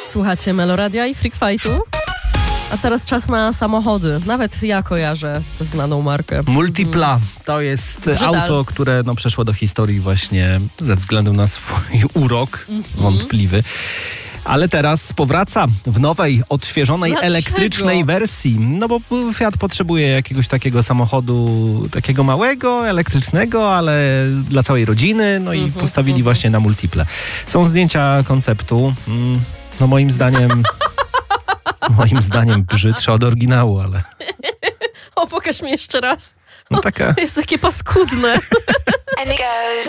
Słuchacie Meloradia i Freak Fightu. A teraz czas na samochody. Nawet ja kojarzę tę znaną markę. Multipla to jest auto, które przeszło do historii właśnie ze względu na swój urok wątpliwy. Ale teraz powraca w nowej, odświeżonej, elektrycznej wersji. No bo Fiat potrzebuje jakiegoś takiego samochodu, takiego małego, elektrycznego, ale dla całej rodziny. No i postawili właśnie na multiple. Są zdjęcia konceptu. No moim zdaniem brzydsze od oryginału, ale... O, pokaż mi jeszcze raz. No taka... Jest takie paskudne.